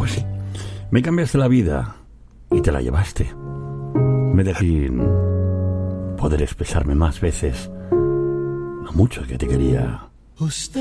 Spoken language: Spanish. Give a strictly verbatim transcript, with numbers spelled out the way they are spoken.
Pues sí. Me cambiaste la vida y te la llevaste. Me dejé poder expresarme más veces lo mucho que te quería. Usted